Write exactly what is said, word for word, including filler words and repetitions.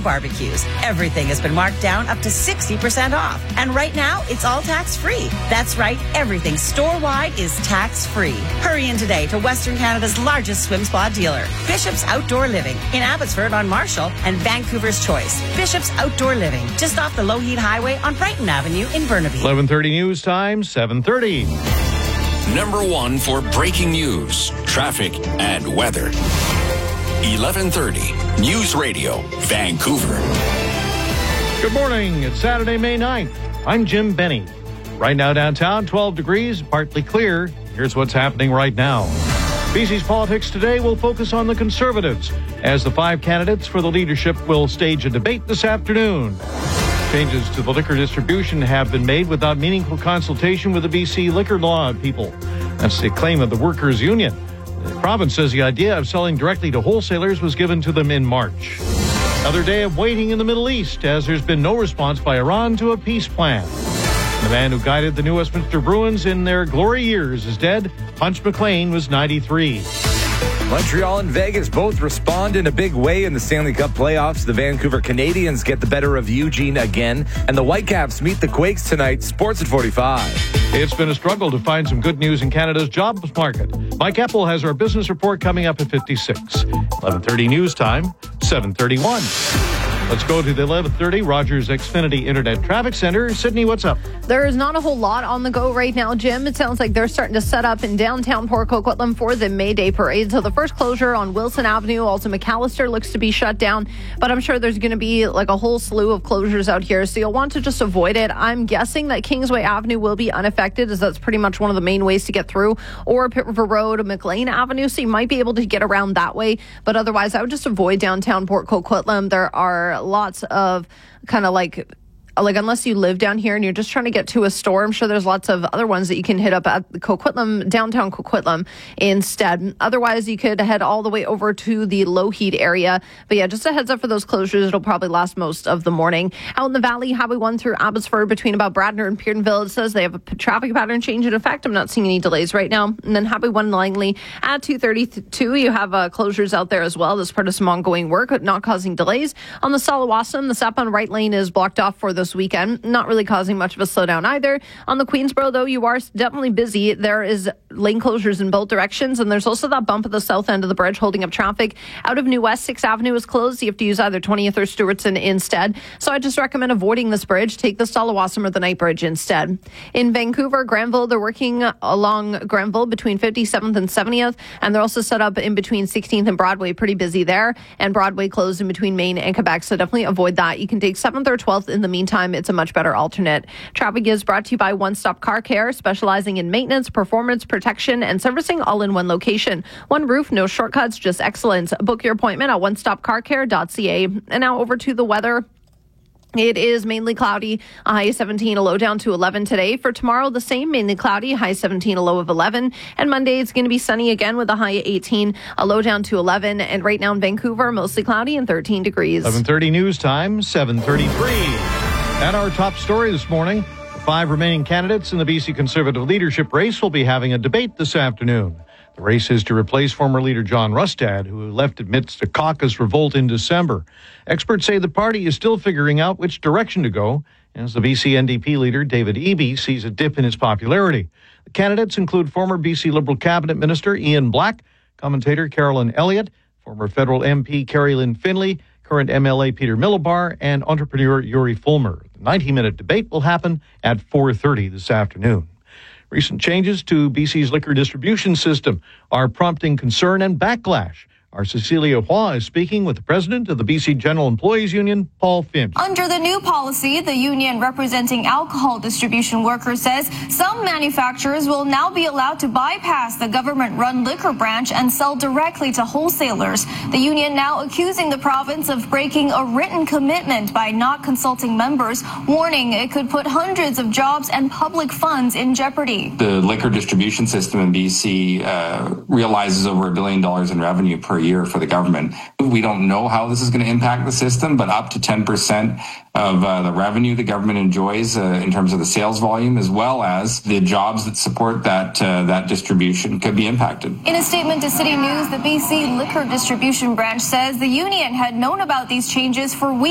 and barbecues. Everything has been marked down up to sixty percent off. And right now, it's all tax-free. That's right, everything store-wide is tax-free. Hurry in today to Western Canada's largest swim spa dealer, Bishop's Outdoor Living, in Abbotsford on Marshall and Vancouver's Choice. Bishop's Outdoor Living, just off the Lougheed Highway on Brighton Avenue in Burnaby. eleven thirty news time, seven thirty. Number one for breaking news, traffic, and weather. eleven thirty News Radio, Vancouver. Good morning. It's Saturday, May ninth. I'm Jim Benny. Right now downtown, twelve degrees, partly clear. Here's what's happening right now. B C's politics today will focus on the Conservatives, as the five candidates for the leadership will stage a debate this afternoon. Changes to the liquor distribution have been made without meaningful consultation with the B C liquor law people. That's the claim of the Workers' Union. The province says the idea of selling directly to wholesalers was given to them in March. Another day of waiting in the Middle East, as there's been no response by Iran to a peace plan. The man who guided the New Westminster Bruins in their glory years is dead. Punch McLean was ninety-three. Montreal and Vegas both respond in a big way in the Stanley Cup playoffs. The Vancouver Canadians get the better of Eugene again, and the Whitecaps meet the Quakes tonight. Sports at forty-five. It's been a struggle to find some good news in Canada's jobs market. Mike Epple has our business report coming up at fifty-six. eleven thirty news time, seven thirty-one. Let's go to the eleven thirty Rogers Xfinity Internet Traffic Center. Sydney, what's up? There is not a whole lot on the go right now, Jim. It sounds like they're starting to set up in downtown Port Coquitlam for the May Day parade. So the first closure on Wilson Avenue, also McAllister, looks to be shut down. But I'm sure there's going to be like a whole slew of closures out here. So you'll want to just avoid it. I'm guessing that Kingsway Avenue will be unaffected, as that's pretty much one of the main ways to get through. Or Pitt River Road, McLean Avenue. So you might be able to get around that way. But otherwise, I would just avoid downtown Port Coquitlam. There are lots of kind of like like unless you live down here and you're just trying to get to a store, I'm sure there's lots of other ones that you can hit up at Coquitlam, downtown Coquitlam instead. Otherwise, you could head all the way over to the Lougheed area. But yeah, just a heads up for those closures. It'll probably last most of the morning. Out in the valley, Highway one through Abbotsford between about Bradner and Peardenville, it says they have a traffic pattern change in effect. I'm not seeing any delays right now. And then Highway one Langley at two thirty-two, you have uh, closures out there as well. That's part of some ongoing work, not causing delays. On the Salawasam, the southbound right lane is blocked off for this weekend, not really causing much of a slowdown either. On the Queensboro, though, you are definitely busy. There is lane closures in both directions, and there's also that bump at the south end of the bridge holding up traffic. Out of New West, sixth Avenue is closed. You have to use either twentieth or Stewartson instead. So I just recommend avoiding this bridge. Take the Salawasam or the Night Bridge instead. In Vancouver, Granville, they're working along Granville between fifty-seventh and seventieth, and they're also set up in between sixteenth and Broadway. Pretty busy there, and Broadway closed in between Maine and Quebec, so definitely avoid that. You can take seventh or twelfth in the meantime. It's a much better alternate. Traffic is brought to you by One Stop Car Care, specializing in maintenance, performance, protection, and servicing all in one location. One roof, no shortcuts, just excellence. Book your appointment at one stop car care dot c a. And now over to the weather. It is mainly cloudy, a high of seventeen, a low down to eleven today. For tomorrow, the same, mainly cloudy, high seventeen, a low of eleven. And Monday, it's going to be sunny again with a high of eighteen, a low down to eleven. And right now in Vancouver, mostly cloudy and thirteen degrees. eleven thirty news time, seven thirty-three. At our top story this morning, the five remaining candidates in the B C Conservative leadership race will be having a debate this afternoon. The race is to replace former leader John Rustad, who left amidst a caucus revolt in December. Experts say the party is still figuring out which direction to go, as the B C N D P leader David Eby sees a dip in his popularity. The candidates include former B C Liberal Cabinet Minister Ian Black, commentator Carolyn Elliott, former federal M P Carrie Lynn Finley, current M L A Peter Millibar, and entrepreneur Yuri Fulmer. The ninety-minute debate will happen at four thirty this afternoon. Recent changes to B C's liquor distribution system are prompting concern and backlash. Our Cecilia Hua is speaking with the president of the B C General Employees Union, Paul Finch. Under the new policy, the union representing alcohol distribution workers says some manufacturers will now be allowed to bypass the government-run liquor branch and sell directly to wholesalers. The union now accusing the province of breaking a written commitment by not consulting members, warning it could put hundreds of jobs and public funds in jeopardy. The liquor distribution system in B C uh, realizes over a billion dollars in revenue per year for the government. We don't know how this is going to impact the system, but up to ten percent of uh, the revenue the government enjoys uh, in terms of the sales volume, as well as the jobs that support that uh, that distribution, could be impacted. In a statement to City News, the B C Liquor Distribution Branch says the union had known about these changes for weeks.